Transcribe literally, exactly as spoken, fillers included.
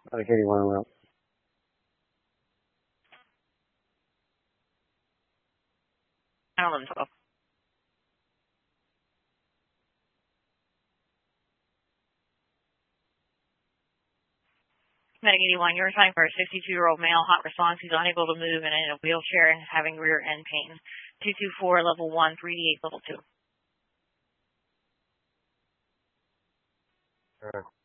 Medic eighty-one en route. eleven twelve. Medic eighty-one, you're assigned for a sixty-two-year-old male, hot response. He's unable to move and in a wheelchair and is having rear end pain. two two four, level one, three D eight, level two. All right.